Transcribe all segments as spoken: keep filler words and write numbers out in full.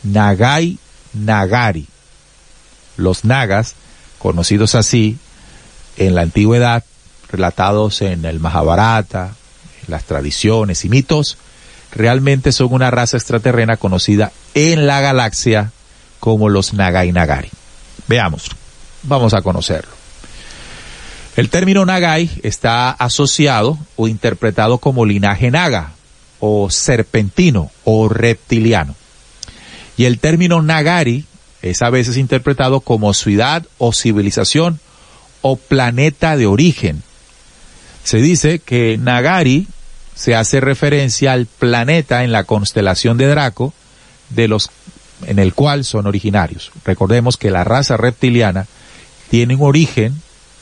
Nagai Nagari. Los nagas, conocidos así en la antigüedad, relatados en el Mahabharata, en las tradiciones y mitos, realmente son una raza extraterrena conocida en la galaxia como los Nagai Nagari. Veamos, vamos a conocerlo. El término Nagai está asociado o interpretado como linaje naga, o serpentino, o reptiliano. Y el término Nagari es a veces interpretado como ciudad o civilización o planeta de origen. Se dice que Nagari se hace referencia al planeta en la constelación de Draco, de los, en el cual son originarios. Recordemos que la raza reptiliana tiene un origen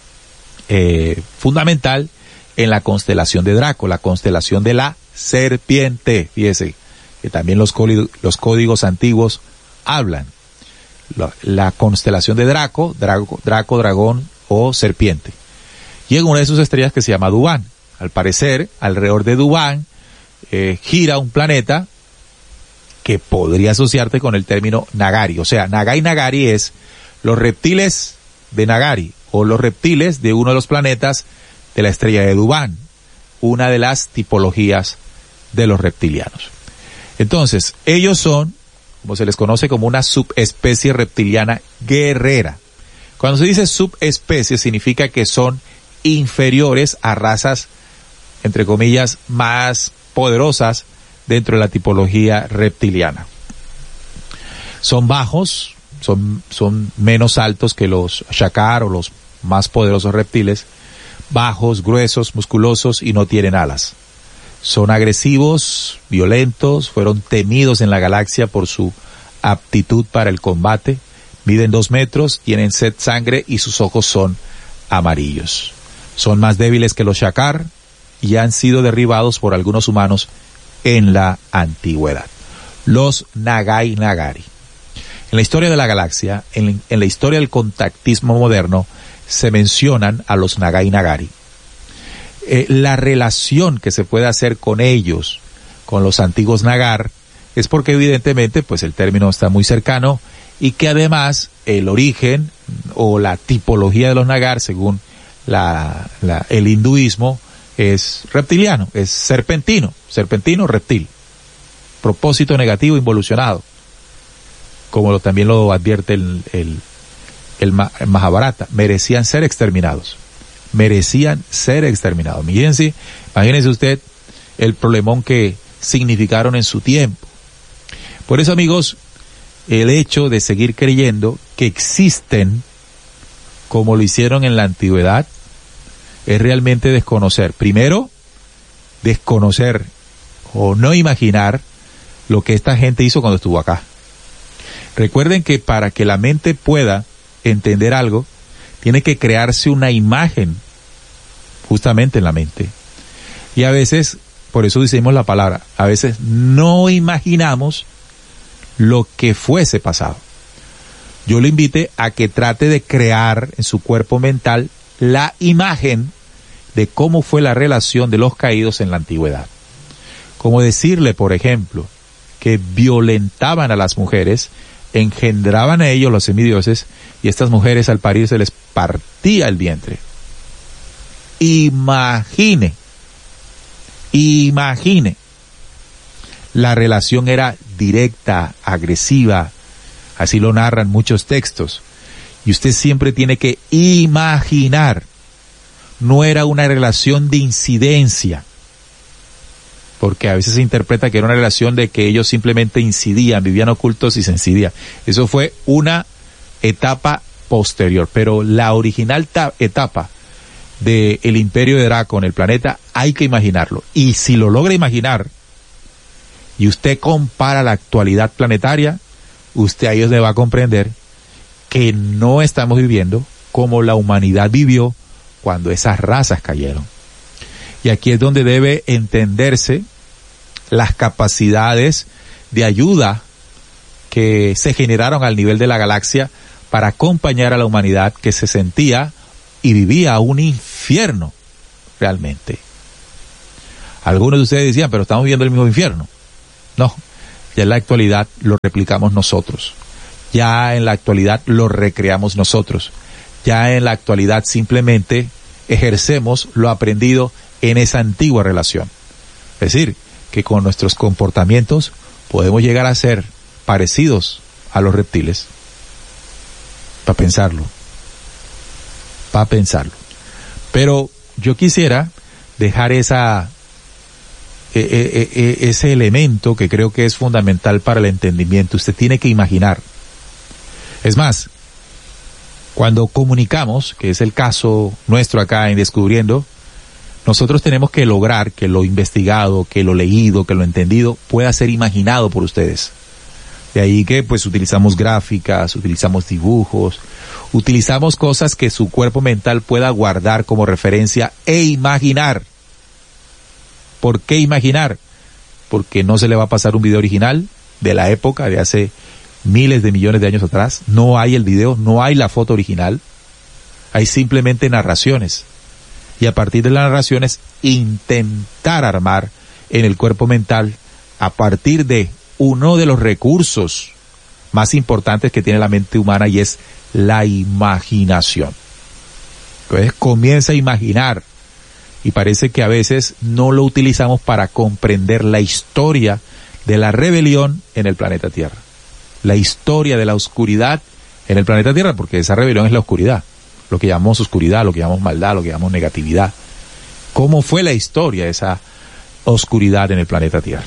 eh, fundamental en la constelación de Draco, la constelación de la serpiente. Fíjese que también los, los códigos antiguos hablan. La, la constelación de Draco, Draco, Draco, dragón o serpiente. Y en una de sus estrellas que se llama Dubán. Al parecer, alrededor de Dubán eh, gira un planeta que podría asociarte con el término Nagari. O sea, Nagai Nagari es los reptiles de Nagari o los reptiles de uno de los planetas de la estrella de Dubán, una de las tipologías de los reptilianos. Entonces, ellos son, como se les conoce, como una subespecie reptiliana guerrera. Cuando se dice subespecie, significa que son inferiores a razas, entre comillas, más poderosas dentro de la tipología reptiliana. Son bajos, son, son menos altos que los Shakar o los más poderosos reptiles, bajos, gruesos, musculosos y no tienen alas. Son agresivos, violentos, fueron temidos en la galaxia por su aptitud para el combate, miden dos metros, tienen sed sangre y sus ojos son amarillos. Son más débiles que los Shakar y han sido derribados por algunos humanos en la antigüedad. Los Nagai Nagari. En la historia de la galaxia, en, en la historia del contactismo moderno, se mencionan a los Nagai Nagari. Eh, la relación que se puede hacer con ellos, con los antiguos Nagar, es porque evidentemente pues el término está muy cercano y que además el origen o la tipología de los Nagar, según la, la, el hinduismo, es reptiliano, es serpentino, serpentino, reptil. Propósito negativo involucionado, como lo, también lo advierte el, el, el, el Mahabharata. Merecían ser exterminados. Merecían ser exterminados. Imagínense, imagínense usted el problemón que significaron en su tiempo. Por eso, amigos, el hecho de seguir creyendo que existen como lo hicieron en la antigüedad es realmente desconocer. Primero, desconocer o no imaginar lo que esta gente hizo cuando estuvo acá. Recuerden que para que la mente pueda entender algo, tiene que crearse una imagen justamente en la mente. Y a veces, por eso decimos la palabra, a veces no imaginamos lo que fuese pasado. Yo le invite a que trate de crear en su cuerpo mental la imagen de cómo fue la relación de los caídos en la antigüedad. Como decirle, por ejemplo, que violentaban a las mujeres, engendraban a ellos los semidioses, y estas mujeres al parir se les partía el vientre. Imagine, imagine. La relación era directa, agresiva, así lo narran muchos textos. Y usted siempre tiene que imaginar. No era una relación de incidencia, porque a veces se interpreta que era una relación de que ellos simplemente incidían, vivían ocultos y se incidían. Eso fue una etapa posterior, pero la original ta- etapa del imperio de Draco en el planeta hay que imaginarlo. Y si lo logra imaginar y usted compara la actualidad planetaria, usted ahí le va a comprender que no estamos viviendo como la humanidad vivió cuando esas razas cayeron. Y aquí es donde debe entenderse las capacidades de ayuda que se generaron al nivel de la galaxia para acompañar a la humanidad que se sentía y vivía un infierno realmente. Algunos de ustedes decían, pero estamos viviendo el mismo infierno. No, ya en la actualidad lo replicamos nosotros. Ya en la actualidad lo recreamos nosotros. Ya en la actualidad simplemente ejercemos lo aprendido en esa antigua relación. Es decir, que con nuestros comportamientos podemos llegar a ser parecidos a los reptiles. Para pensarlo. Para pensarlo. Pero yo quisiera dejar esa, e, e, e, ese elemento que creo que es fundamental para el entendimiento. Usted tiene que imaginar. Es más, cuando comunicamos, que es el caso nuestro acá en Descubriendo, nosotros tenemos que lograr que lo investigado, que lo leído, que lo entendido pueda ser imaginado por ustedes. De ahí que pues utilizamos gráficas, utilizamos dibujos, utilizamos cosas que su cuerpo mental pueda guardar como referencia e imaginar. ¿Por qué imaginar? Porque no se le va a pasar un video original de la época de hace miles de millones de años atrás. No hay el video, no hay la foto original. Hay simplemente narraciones. Y a partir de las narraciones, intentar armar en el cuerpo mental, a partir de uno de los recursos más importantes que tiene la mente humana, y es la imaginación. Entonces comienza a imaginar, y parece que a veces no lo utilizamos para comprender la historia de la rebelión en el planeta Tierra. La historia de la oscuridad en el planeta Tierra, porque esa rebelión es la oscuridad. Lo que llamamos oscuridad, lo que llamamos maldad, lo que llamamos negatividad. ¿Cómo fue la historia de esa oscuridad en el planeta Tierra?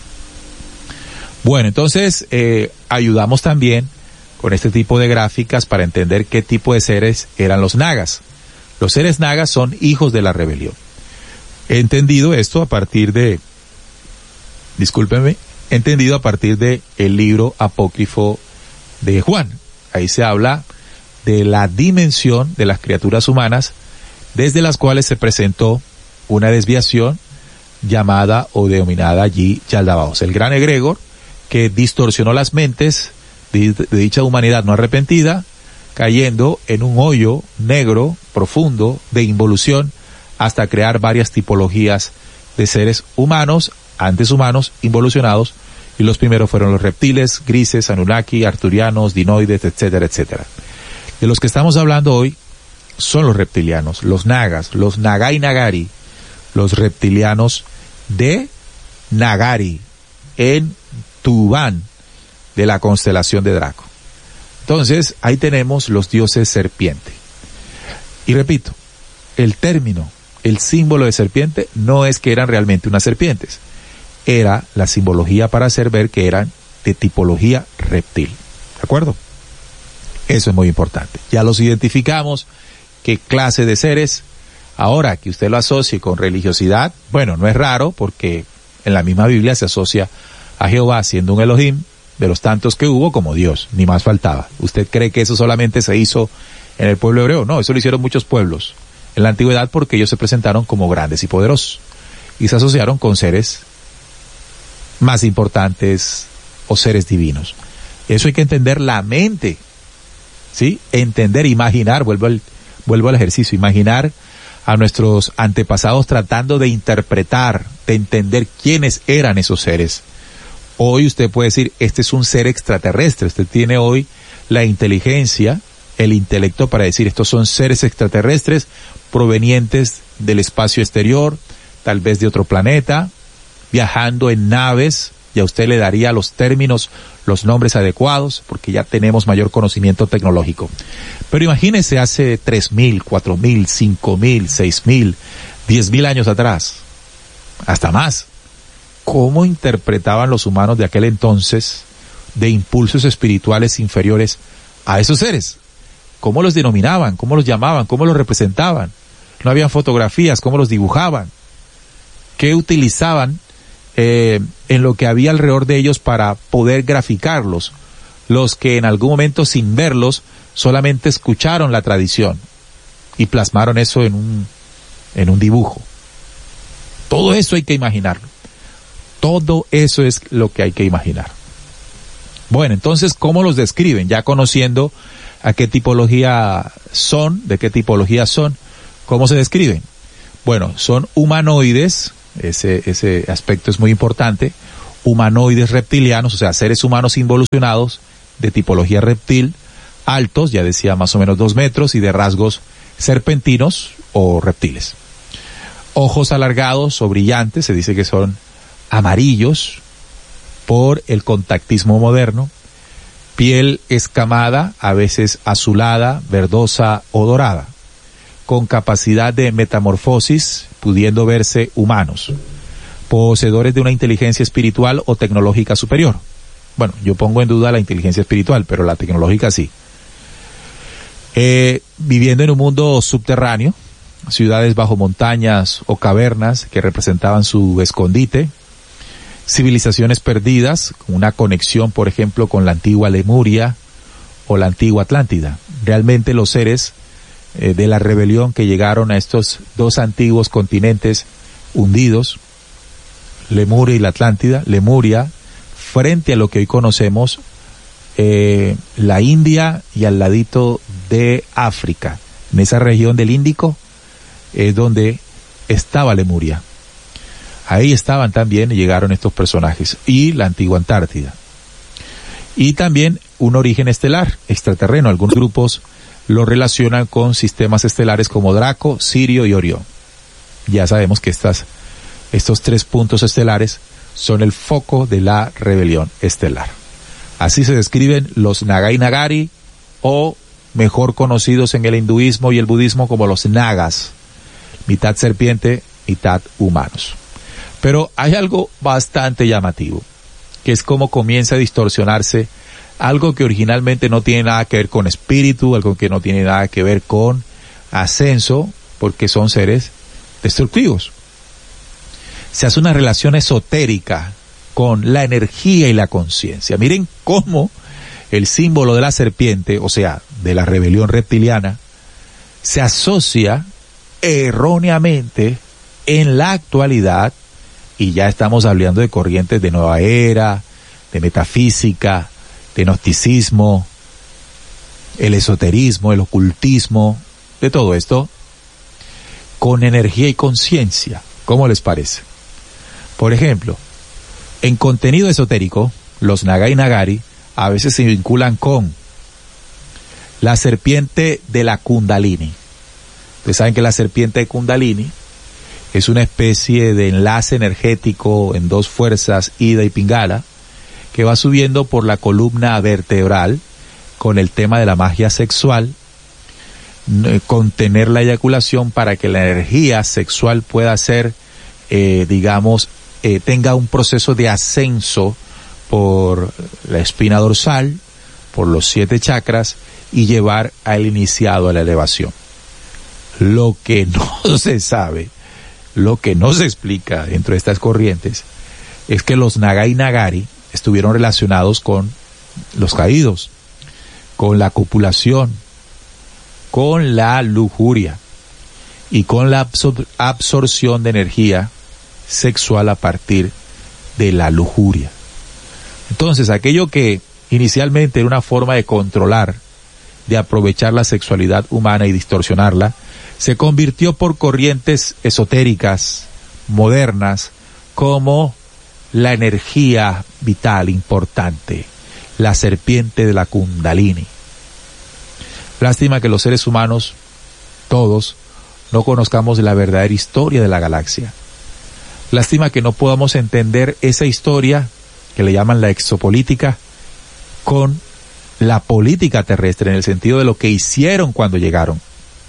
Bueno, entonces eh, ayudamos también con este tipo de gráficas para entender qué tipo de seres eran los nagas. Los seres nagas son hijos de la rebelión. He entendido esto a partir de, discúlpenme, he entendido a partir de el libro apócrifo de Juan. Ahí se habla de la dimensión de las criaturas humanas, desde las cuales se presentó una desviación llamada o denominada allí Yaldabaoth, el gran egregor que distorsionó las mentes de, de dicha humanidad no arrepentida, cayendo en un hoyo negro profundo de involución hasta crear varias tipologías de seres humanos, antes humanos, involucionados, y los primeros fueron los reptiles, grises, anunnaki, arturianos, dinoides, etcétera, etcétera. De los que estamos hablando hoy son los reptilianos, los nagas, los Nagai Nagari, los reptilianos de Nagari, en Tubán, de la constelación de Draco. Entonces, ahí tenemos los dioses serpiente. Y repito, el término, el símbolo de serpiente, no es que eran realmente unas serpientes. Era la simbología para hacer ver que eran de tipología reptil. ¿De acuerdo? Eso es muy importante. Ya los identificamos, qué clase de seres. Ahora, que usted lo asocie con religiosidad, bueno, no es raro, porque en la misma Biblia se asocia a Jehová siendo un Elohim, de los tantos que hubo, como Dios, ni más faltaba. ¿Usted cree que eso solamente se hizo en el pueblo hebreo? No, eso lo hicieron muchos pueblos en la antigüedad, porque ellos se presentaron como grandes y poderosos y se asociaron con seres más importantes o seres divinos. Eso hay que entender la mente, ¿sí? Entender, imaginar, vuelvo al, vuelvo al ejercicio, imaginar a nuestros antepasados tratando de interpretar, de entender quiénes eran esos seres. Hoy usted puede decir, este es un ser extraterrestre. Usted tiene hoy la inteligencia, el intelecto para decir, estos son seres extraterrestres provenientes del espacio exterior, tal vez de otro planeta, viajando en naves. Y a usted le daría los términos, los nombres adecuados, porque ya tenemos mayor conocimiento tecnológico. Pero imagínese hace tres mil, cuatro mil, cinco mil, seis mil, diez mil años atrás, hasta más. ¿Cómo interpretaban los humanos de aquel entonces de impulsos espirituales inferiores a esos seres? ¿Cómo los denominaban? ¿Cómo los llamaban? ¿Cómo los representaban? No había fotografías, ¿cómo los dibujaban? ¿Qué utilizaban eh, en lo que había alrededor de ellos para poder graficarlos? Los que en algún momento, sin verlos, solamente escucharon la tradición y plasmaron eso en un, en un dibujo. Todo eso hay que imaginarlo. Todo eso es lo que hay que imaginar. Bueno, entonces, ¿cómo los describen? Ya conociendo a qué tipología son, de qué tipología son, ¿cómo se describen? Bueno, son humanoides, ese, ese aspecto es muy importante, humanoides reptilianos, o sea, seres humanos involucionados de tipología reptil, altos, ya decía más o menos dos metros, y de rasgos serpentinos o reptiles. Ojos alargados o brillantes, se dice que son amarillos por el contactismo moderno. Piel escamada, a veces azulada, verdosa o dorada, con capacidad de metamorfosis, pudiendo verse humanos, poseedores de una inteligencia espiritual o tecnológica superior. Bueno, yo pongo en duda la inteligencia espiritual, pero la tecnológica sí. Eh, viviendo en un mundo subterráneo, ciudades bajo montañas o cavernas que representaban su escondite, civilizaciones perdidas, con una conexión, por ejemplo, con la antigua Lemuria o la antigua Atlántida. Realmente los seres eh, de la rebelión que llegaron a estos dos antiguos continentes hundidos, Lemuria y la Atlántida, Lemuria, frente a lo que hoy conocemos, eh, la India y al ladito de África, en esa región del Índico, es donde estaba Lemuria. Ahí estaban también, llegaron estos personajes, y la antigua Antártida. Y también un origen estelar, extraterreno. Algunos grupos lo relacionan con sistemas estelares como Draco, Sirio y Orión. Ya sabemos que estas, estos tres puntos estelares son el foco de la rebelión estelar. Así se describen los Nagai Nagari, o mejor conocidos en el hinduismo y el budismo como los Nagas, mitad serpiente, mitad humanos. Pero hay algo bastante llamativo, que es cómo comienza a distorsionarse algo que originalmente no tiene nada que ver con espíritu, algo que no tiene nada que ver con ascenso, porque son seres destructivos. Se hace una relación esotérica con la energía y la conciencia. Miren cómo el símbolo de la serpiente, o sea, de la rebelión reptiliana, se asocia erróneamente en la actualidad, y ya estamos hablando de corrientes de nueva era, de metafísica, de gnosticismo, el esoterismo, el ocultismo, de todo esto, con energía y conciencia. ¿Cómo les parece? Por ejemplo, en contenido esotérico, los Nagai Nagari a veces se vinculan con la serpiente de la Kundalini. Ustedes saben que la serpiente de Kundalini es una especie de enlace energético en dos fuerzas, Ida y Pingala, que va subiendo por la columna vertebral con el tema de la magia sexual, contener la eyaculación para que la energía sexual pueda ser, eh, digamos, eh, tenga un proceso de ascenso por la espina dorsal, por los siete chakras, y llevar al iniciado a la elevación. Lo que no se sabe, lo que no se explica dentro de estas corrientes, es que los Nagai Nagari estuvieron relacionados con los caídos, con la copulación, con la lujuria y con la absor- absorción de energía sexual a partir de la lujuria. Entonces, aquello que inicialmente era una forma de controlar, de aprovechar la sexualidad humana y distorsionarla, se convirtió por corrientes esotéricas, modernas, como la energía vital importante, la serpiente de la Kundalini. Lástima que los seres humanos, todos, no conozcamos la verdadera historia de la galaxia. Lástima que no podamos entender esa historia que le llaman la exopolítica con la política terrestre, en el sentido de lo que hicieron cuando llegaron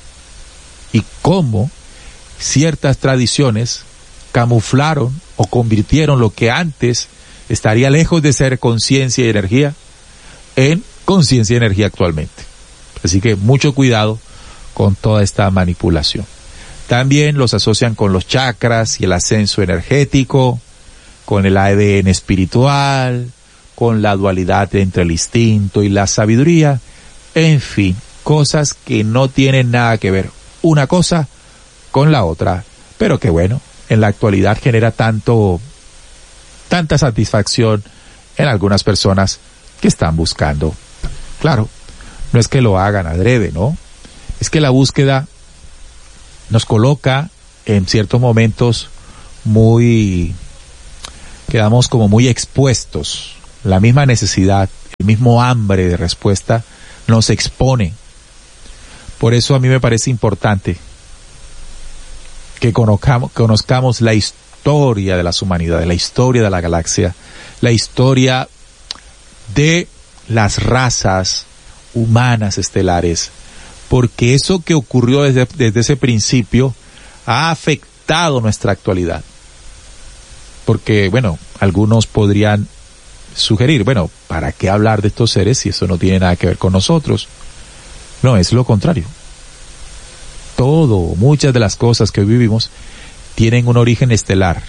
y cómo ciertas tradiciones camuflaron o convirtieron lo que antes estaría lejos de ser conciencia y energía en conciencia y energía actualmente. Así que mucho cuidado con toda esta manipulación. También los asocian con los chakras y el ascenso energético, con el A D N espiritual, con la dualidad entre el instinto y la sabiduría, en fin, cosas que no tienen nada que ver una cosa con la otra, pero que bueno, en la actualidad genera tanto, tanta satisfacción en algunas personas que están buscando. Claro, no es que lo hagan adrede, ¿no? Es que la búsqueda nos coloca en ciertos momentos muy quedamos como muy expuestos. La misma necesidad, el mismo hambre de respuesta nos expone. Por eso a mí me parece importante que conozcamos, conozcamos la historia de las humanidades, la historia de la galaxia, la historia de las razas humanas estelares, porque eso que ocurrió desde, desde ese principio ha afectado nuestra actualidad. Porque, bueno, algunos podrían sugerir, bueno, ¿para qué hablar de estos seres si eso no tiene nada que ver con nosotros? No, es lo contrario. Todo, muchas de las cosas que hoy vivimos tienen un origen estelar.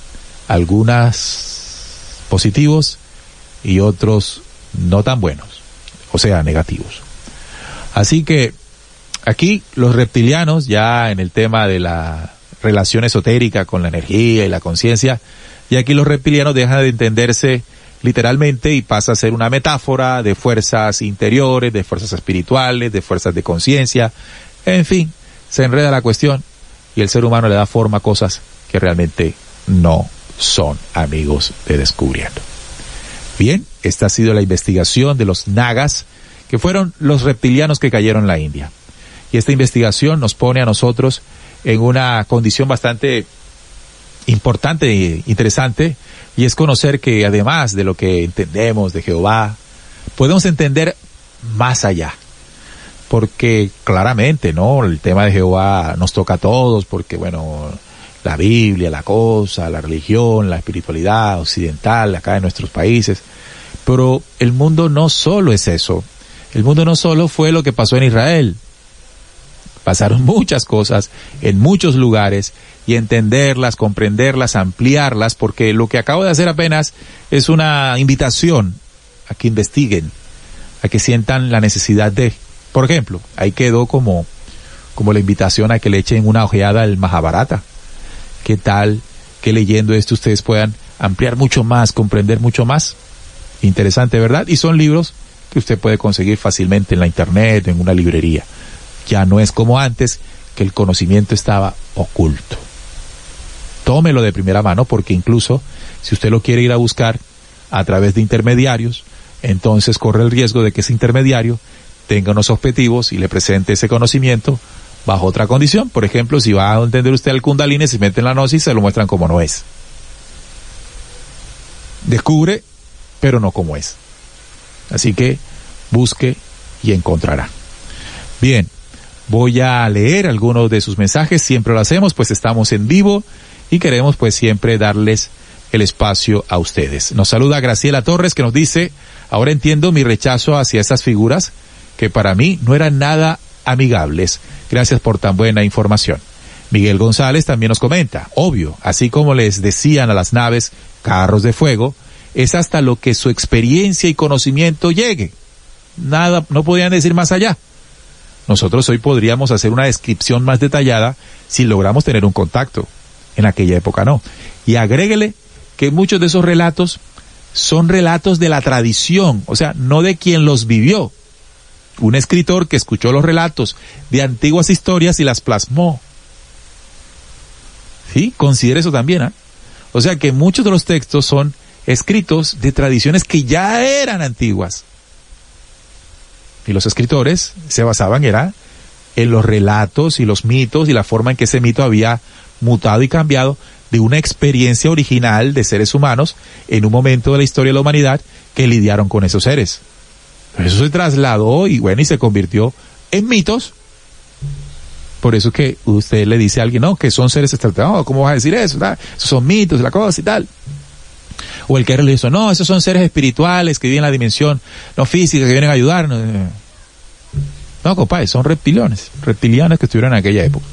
Algunas positivos y otros no tan buenos, o sea, negativos. Así que aquí los reptilianos, ya en el tema de la relación esotérica con la energía y la conciencia, y aquí los reptilianos dejan de entenderse literalmente y pasa a ser una metáfora de fuerzas interiores, de fuerzas espirituales, de fuerzas de conciencia, en fin, se enreda la cuestión y el ser humano le da forma a cosas que realmente no son, amigos de Descubriendo. Bien, esta ha sido la investigación de los nagas, que fueron los reptilianos que cayeron en la India. Y esta investigación nos pone a nosotros en una condición bastante importante e interesante, y es conocer que además de lo que entendemos de Jehová, podemos entender más allá. Porque claramente, ¿no? El tema de Jehová nos toca a todos, porque bueno, la Biblia, la cosa, la religión, la espiritualidad occidental, acá en nuestros países. Pero el mundo no solo es eso. El mundo no solo fue lo que pasó en Israel. Pasaron muchas cosas en muchos lugares, y entenderlas, comprenderlas, ampliarlas, porque lo que acabo de hacer apenas es una invitación a que investiguen, a que sientan la necesidad de, por ejemplo, ahí quedó como, como la invitación a que le echen una ojeada al Mahabharata. ¿Qué tal que leyendo esto ustedes puedan ampliar mucho más, comprender mucho más? Interesante, ¿verdad? Y son libros que usted puede conseguir fácilmente en la internet, en una librería. Ya no es como antes, que el conocimiento estaba oculto. Tómelo de primera mano, porque incluso si usted lo quiere ir a buscar a través de intermediarios, entonces corre el riesgo de que ese intermediario tenga unos objetivos y le presente ese conocimiento bajo otra condición. Por ejemplo, si va a entender usted el Kundalini, se mete en la gnosis, se lo muestran como no es. Descubre, pero no como es. Así que busque y encontrará. Bien, voy a leer algunos de sus mensajes, siempre lo hacemos, pues estamos en vivo y queremos pues siempre darles el espacio a ustedes. Nos saluda Graciela Torres, que nos dice: ahora entiendo mi rechazo hacia esas figuras que para mí no eran nada amigables. Gracias por tan buena información. Miguel González también nos comenta: obvio, así como les decían a las naves carros de fuego, es hasta lo que su experiencia y conocimiento llegue. Nada, no podían decir más allá. Nosotros hoy podríamos hacer una descripción más detallada si logramos tener un contacto. En aquella época no. Y agréguele que muchos de esos relatos son relatos de la tradición, o sea, no de quien los vivió. Un escritor que escuchó los relatos de antiguas historias y las plasmó. ¿Sí? Considere eso también, ¿eh? O sea que muchos de los textos son escritos de tradiciones que ya eran antiguas. Y los escritores se basaban era en los relatos y los mitos y la forma en que ese mito había mutado y cambiado de una experiencia original de seres humanos en un momento de la historia de la humanidad que lidiaron con esos seres. Eso se trasladó y bueno, y se convirtió en mitos. Por eso que usted le dice a alguien, no, que son seres extraterrestres, no, ¿cómo vas a decir eso? ¿Verdad? Esos son mitos, la cosa y tal. O el que es religioso, no, esos son seres espirituales que viven en la dimensión no física, que vienen a ayudarnos. No, compadre, son reptiliones, reptilianos que estuvieron en aquella época.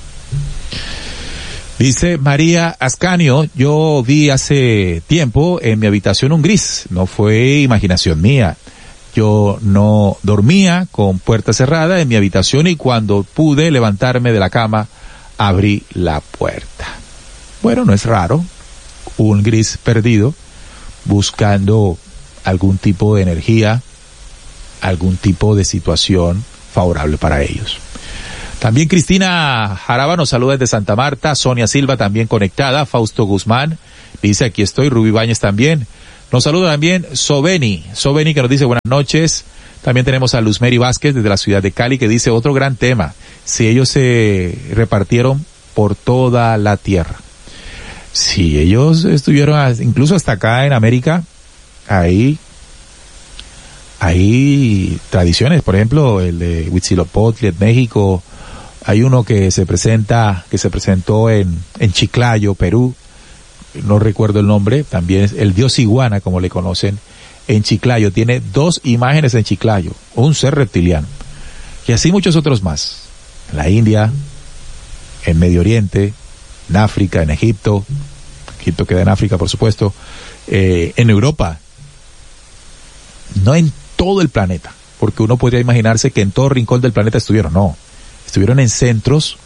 Dice María Ascanio: yo vi hace tiempo en mi habitación un gris, no fue imaginación mía. Yo no dormía con puerta cerrada en mi habitación y cuando pude levantarme de la cama, abrí la puerta. Bueno, no es raro, un gris perdido, buscando algún tipo de energía, algún tipo de situación favorable para ellos. También Cristina Jaraba nos saluda desde Santa Marta, Sonia Silva también conectada, Fausto Guzmán dice aquí estoy, Rubí Báñez también. Nos saluda también Soveni, Soveni que nos dice buenas noches. También tenemos a Luzmeri Vázquez desde la ciudad de Cali que dice otro gran tema, si ellos se repartieron por toda la tierra. Si ellos estuvieron incluso hasta acá en América, ahí hay tradiciones, por ejemplo, el de Huitzilopochtli en México, hay uno que se presenta, que se presentó en, en Chiclayo, Perú, no recuerdo el nombre, también es el dios iguana, como le conocen, en Chiclayo, tiene dos imágenes en Chiclayo, un ser reptiliano, y así muchos otros más, en la India, en Medio Oriente, en África, en Egipto, Egipto queda en África, por supuesto, eh, en Europa, no en todo el planeta, porque uno podría imaginarse que en todo rincón del planeta estuvieron, no, estuvieron en centros,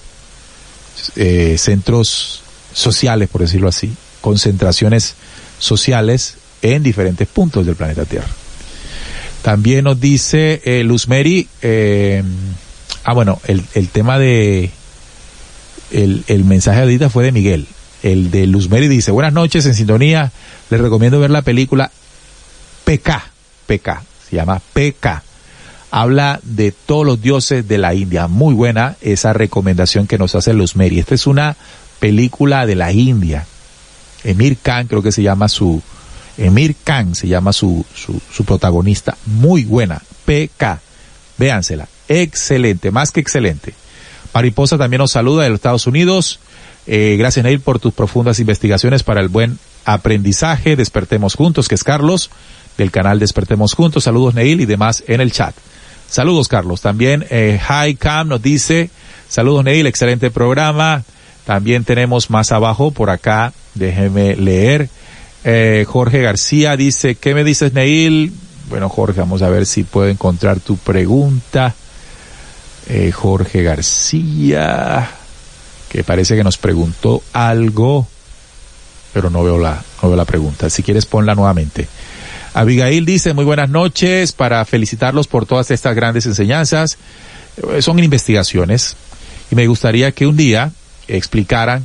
eh, centros sociales, por decirlo así, concentraciones sociales en diferentes puntos del planeta Tierra. También nos dice eh, Luzmeri, eh, ah bueno, el, el tema de, el, el mensaje ahorita fue de Miguel, el de Luzmeri dice, buenas noches, en sintonía, les recomiendo ver la película P K, P K, se llama P K. Habla de todos los dioses de la India. Muy buena esa recomendación que nos hace Luzmeri. Esta es una película de la India. Emir Khan, creo que se llama su, Emir Khan se llama su, su, su protagonista. Muy buena. P K. Véansela. Excelente, más que excelente. Mariposa también nos saluda de los Estados Unidos. Eh, gracias, Neil, por tus profundas investigaciones para el buen aprendizaje. Despertemos Juntos, que es Carlos, del canal Despertemos Juntos. Saludos, Neil, y demás en el chat. Saludos, Carlos. También eh, Hi Cam nos dice, saludos, Neil, excelente programa. También tenemos más abajo, por acá, déjeme leer. Eh, Jorge García dice, ¿qué me dices, Neil? Bueno, Jorge, vamos a ver si puedo encontrar tu pregunta. Eh, Jorge García, que parece que nos preguntó algo, pero no veo la, no veo la pregunta. Si quieres, ponla nuevamente. Abigail dice, muy buenas noches, para felicitarlos por todas estas grandes enseñanzas. Eh, son investigaciones y me gustaría que un día explicaran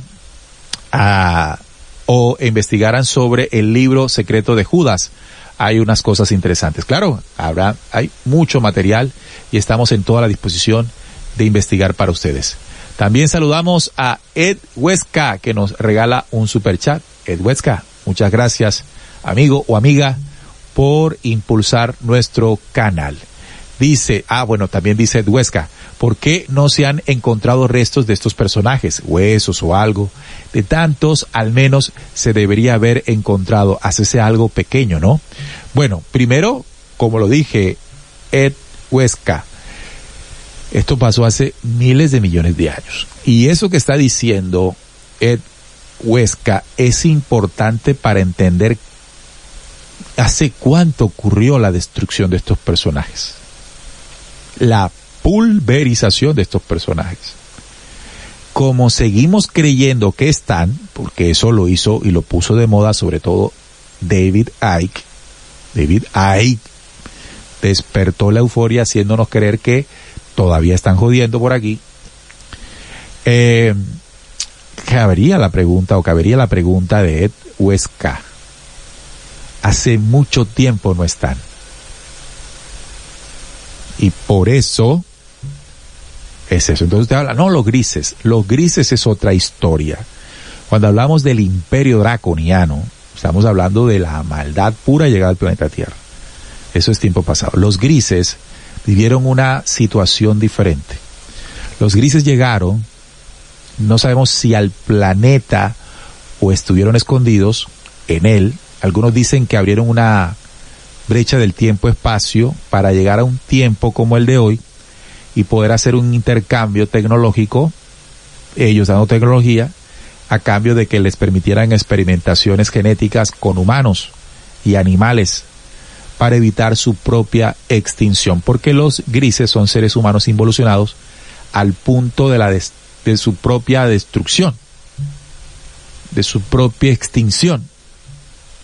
a, o investigaran sobre el libro secreto de Judas. Hay unas cosas interesantes. Claro, habrá, hay mucho material y estamos en toda la disposición de investigar para ustedes. También saludamos a Ed Huesca, que nos regala un super chat. Ed Huesca, muchas gracias, amigo o amiga, por impulsar nuestro canal. Dice, ah bueno, también dice Ed Huesca, ¿por qué no se han encontrado restos de estos personajes, huesos o algo? De tantos, al menos se debería haber encontrado, hacerse algo pequeño, ¿no? Bueno, primero, como lo dije, Ed Huesca, esto pasó hace miles de millones de años. Y eso que está diciendo Ed Huesca es importante para entender hace cuánto ocurrió la destrucción de estos personajes. La pulverización de estos personajes. Como seguimos creyendo que están, porque eso lo hizo y lo puso de moda sobre todo David Icke, David Icke despertó la euforia haciéndonos creer que todavía están jodiendo por aquí. Eh, cabería la pregunta, o cabería la pregunta de Ed Huesca. Hace mucho tiempo no están. Y por eso es eso. Entonces usted habla, no, los grises. Los grises es otra historia. Cuando hablamos del imperio draconiano, estamos hablando de la maldad pura llegada al planeta Tierra. Eso es tiempo pasado. Los grises vivieron una situación diferente. Los grises llegaron, no sabemos si al planeta o estuvieron escondidos en él. Algunos dicen que abrieron una brecha del tiempo-espacio para llegar a un tiempo como el de hoy y poder hacer un intercambio tecnológico, ellos dando tecnología, a cambio de que les permitieran experimentaciones genéticas con humanos y animales para evitar su propia extinción, porque los grises son seres humanos involucionados al punto de la des- de su propia destrucción, de su propia extinción.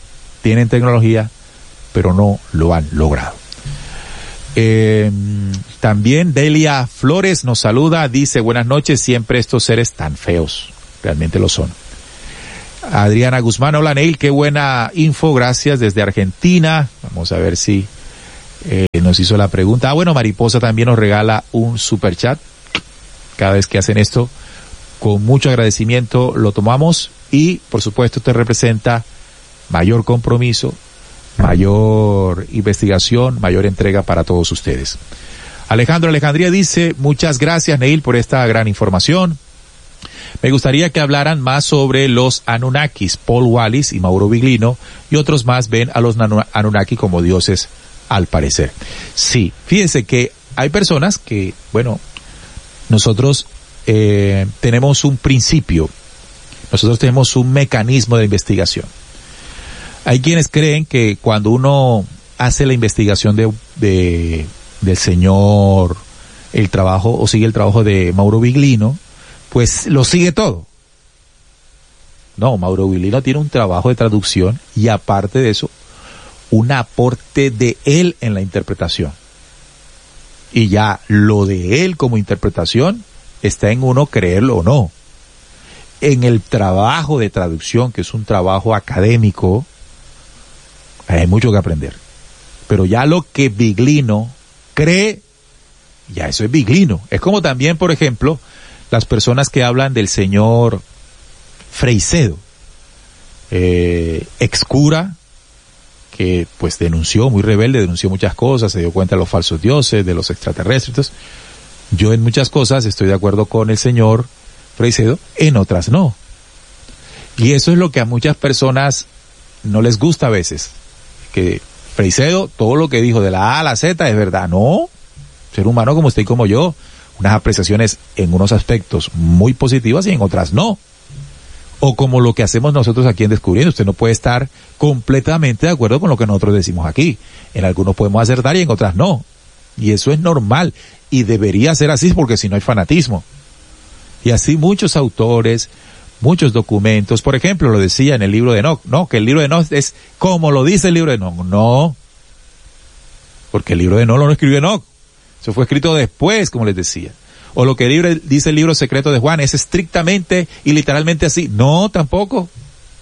Tienen tecnología, pero no lo han logrado. Eh, También Delia Flores nos saluda, dice buenas noches, siempre estos seres tan feos, realmente lo son. Adriana Guzmán, hola Neil, qué buena info, gracias desde Argentina. Vamos a ver si eh, nos hizo la pregunta. Ah, bueno, Mariposa también nos regala un super chat. Cada vez que hacen esto, con mucho agradecimiento lo tomamos y por supuesto te representa mayor compromiso, mayor investigación, mayor entrega para todos ustedes. Alejandro Alejandría dice, muchas gracias Neil por esta gran información. Me gustaría que hablaran más sobre los Anunnakis. Paul Wallis y Mauro Viglino y otros más ven a los Anunnaki como dioses al parecer. Sí, fíjense que hay personas que, bueno, nosotros eh, tenemos un principio, nosotros tenemos un mecanismo de investigación. Hay quienes creen que cuando uno hace la investigación de, de del señor, el trabajo, o sigue el trabajo de Mauro Viglino, pues lo sigue todo. No, Mauro Viglino tiene un trabajo de traducción y aparte de eso, un aporte de él en la interpretación. Y ya lo de él como interpretación está en uno creerlo o no. En el trabajo de traducción, que es un trabajo académico, hay mucho que aprender. Pero ya lo que Viglino cree, ya eso es Viglino. Es como también, por ejemplo, las personas que hablan del señor Freycedo, eh, excura, que pues denunció, muy rebelde, denunció muchas cosas, se dio cuenta de los falsos dioses, de los extraterrestres. Yo en muchas cosas estoy de acuerdo con el señor Freycedo, en otras no. Y eso es lo que a muchas personas no les gusta a veces, que Freycedo, todo lo que dijo de la A a la Z es verdad. No, ser humano como usted y como yo, unas apreciaciones en unos aspectos muy positivas y en otras no. O como lo que hacemos nosotros aquí en Descubriendo, usted no puede estar completamente de acuerdo con lo que nosotros decimos aquí. En algunos podemos acertar y en otras no. Y eso es normal y debería ser así porque si no hay fanatismo. Y así muchos autores, muchos documentos, por ejemplo, lo decía en el libro de Enoch, no, que el libro de Enoch es como lo dice el libro de Enoch, no, porque el libro de Enoch lo no escribió Enoch, eso fue escrito después, como les decía, o lo que el libro, dice el libro secreto de Juan es estrictamente y literalmente así, no, tampoco.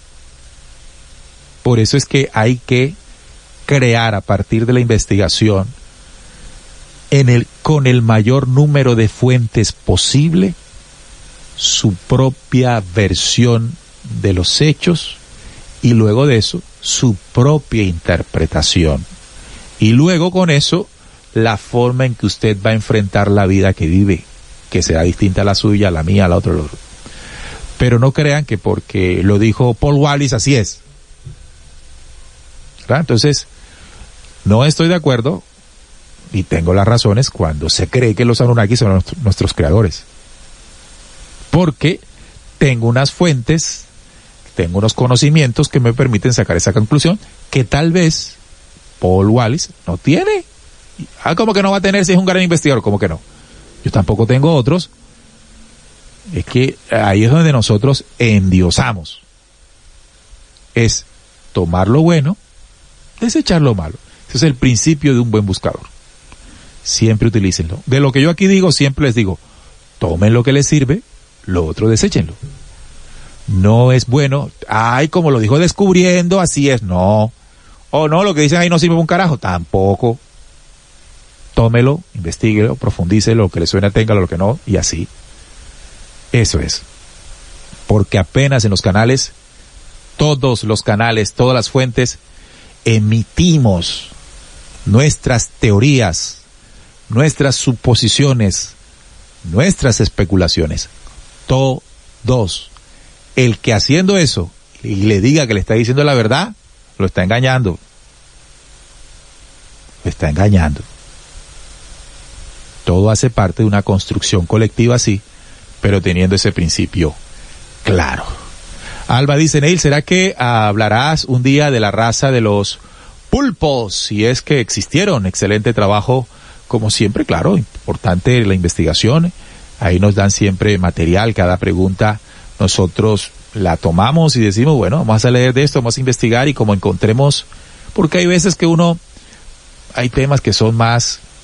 Por eso es que hay que crear a partir de la investigación en el, con el mayor número de fuentes posible, su propia versión de los hechos y luego de eso su propia interpretación y luego con eso la forma en que usted va a enfrentar la vida que vive, que será distinta a la suya, a la mía, a la otra, a la otra. Pero no crean que porque lo dijo Paul Wallis así es, ¿verdad? Entonces no estoy de acuerdo y tengo las razones cuando se cree que los Anunnaki son nuestros, nuestros creadores. Porque tengo unas fuentes, tengo unos conocimientos que me permiten sacar esa conclusión que tal vez Paul Wallis no tiene. Ah, ¿cómo que no va a tener si es un gran investigador? ¿Cómo que no? Yo tampoco tengo otros. Es que ahí es donde nosotros endiosamos. Es tomar lo bueno, desechar lo malo. Ese es el principio de un buen buscador. Siempre utilícenlo. De lo que yo aquí digo, siempre les digo, tomen lo que les sirve, lo otro deséchenlo. No es bueno, ay, como lo dijo Descubriendo, así es, no. O no, lo que dicen ahí no sirve un carajo, tampoco. Tómelo, investíguelo, profundícelo, lo que le suena, téngalo, lo que no, y así. Eso es. Porque apenas en los canales, todos los canales, todas las fuentes, emitimos nuestras teorías, nuestras suposiciones, nuestras especulaciones. Todos. El que haciendo eso y le diga que le está diciendo la verdad, lo está engañando. Lo está engañando. Todo hace parte de una construcción colectiva así, pero teniendo ese principio claro. Alba dice, Neil, ¿será que hablarás un día de la raza de los pulpos? Si es que existieron. Excelente trabajo, como siempre, claro, importante la investigación. Ahí nos dan siempre material, cada pregunta nosotros la tomamos y decimos, bueno, vamos a leer de esto, vamos a investigar y como encontremos, porque hay veces que uno, hay temas que son más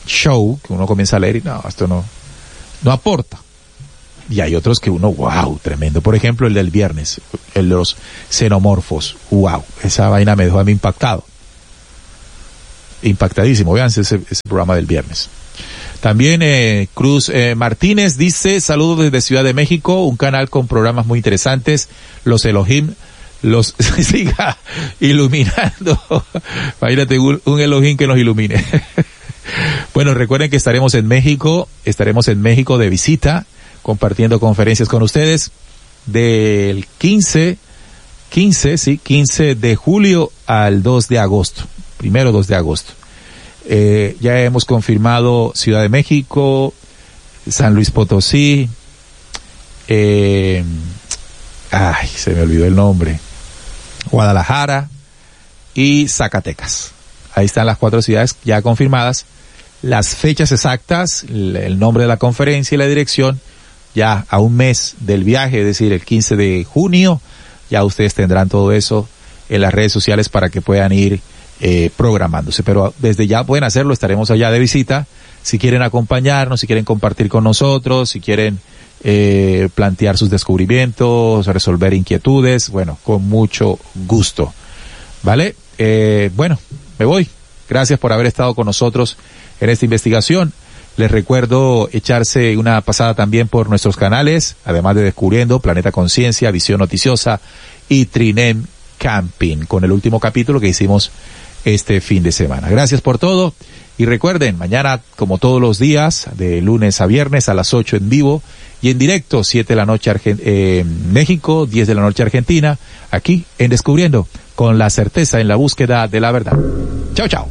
show, que uno comienza a leer y no, esto no, no aporta. Y hay otros que uno, wow, tremendo. Por ejemplo, el del viernes, el de los xenomorfos, wow, esa vaina me dejó a mí impactado. Impactadísimo, véanse ese, ese programa del viernes. También eh, Cruz eh, Martínez dice, saludos desde Ciudad de México, un canal con programas muy interesantes, los Elohim, los siga iluminando. Imagínate un, un Elohim que nos ilumine. Bueno, recuerden que estaremos en México, estaremos en México de visita, compartiendo conferencias con ustedes, del quince, quince, sí, quince de julio al dos de agosto, primero dos de agosto. Eh, ya hemos confirmado Ciudad de México, San Luis Potosí, eh, ay, se me olvidó el nombre, Guadalajara y Zacatecas. Ahí están las cuatro ciudades ya confirmadas. Las fechas exactas, el nombre de la conferencia y la dirección, ya a un mes del viaje, es decir, el quince de junio, ya ustedes tendrán todo eso en las redes sociales para que puedan ir Eh, programándose, pero desde ya pueden hacerlo, estaremos allá de visita, si quieren acompañarnos, si quieren compartir con nosotros, si quieren eh, plantear sus descubrimientos, resolver inquietudes, bueno, con mucho gusto, ¿vale? Eh, bueno, me voy, gracias por haber estado con nosotros en esta investigación. Les recuerdo echarse una pasada también por nuestros canales, además de Descubriendo, Planeta Conciencia, Visión Noticiosa y Trinem Camping, con el último capítulo que hicimos este fin de semana. Gracias por todo y recuerden, mañana como todos los días, de lunes a viernes a las ocho en vivo y en directo, siete de la noche Argen- eh, México, diez de la noche Argentina, aquí en Descubriendo, con la certeza en la búsqueda de la verdad. Chao, chao.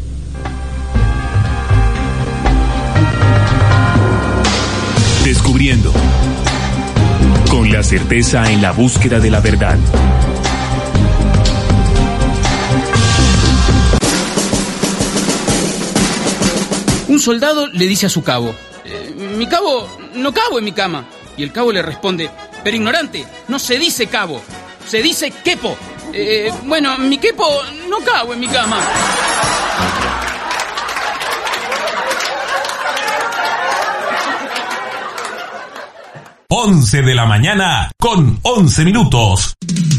Descubriendo, con la certeza en la búsqueda de la verdad. Un soldado le dice a su cabo, eh, mi cabo, no cabo en mi cama. Y el cabo le responde, pero ignorante, no se dice cabo, se dice quepo. Eh, bueno, mi quepo no cabo en mi cama. once de la mañana con once minutos.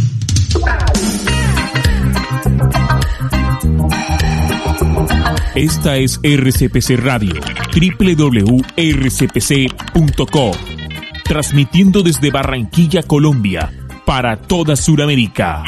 Esta es R C P C Radio, doble u doble u doble u punto r c p c punto co, transmitiendo desde Barranquilla, Colombia, para toda Sudamérica.